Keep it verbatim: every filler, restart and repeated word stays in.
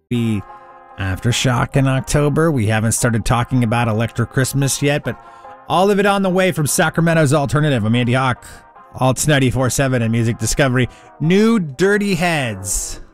be Aftershock in October. We haven't started talking about Electro Christmas yet, but all of it on the way from Sacramento's Alternative. I'm Andy Hawk, Alts ninety-four seven and Music Discovery. New Dirty Heads.